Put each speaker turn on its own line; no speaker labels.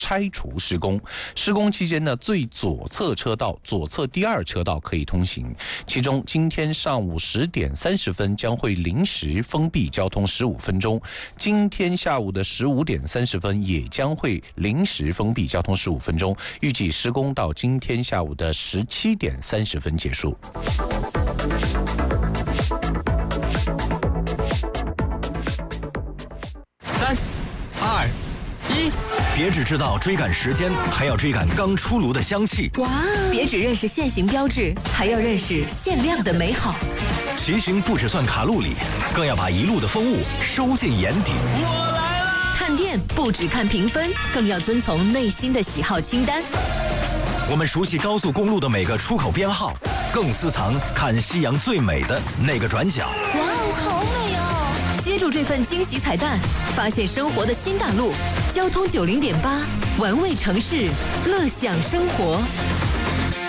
拆除施工。施工期间呢，最左侧车道、左侧第2车道可以通行。其中，今天上午10点30分将会临时封闭交通15分钟，今天下午的15点30分也将会临时封闭交通15分钟，预计施工到今天下午的17点30分结束。
3、2、1，别只知道追赶时间，还要追赶刚出炉的香气。
哇！别只认识限行标志，还要认识限量的美好。
骑行不只算卡路里，更要把一路的风物收进眼底。
我来了！看店不只看评分，更要遵从内心的喜好清单。
我们熟悉高速公路的每个出口编号，更私藏看夕阳最美的那个转角。
哇哦，好美哦！接住这份惊喜彩蛋，发现生活的新大陆。交通90.8，玩味城市，乐享生活。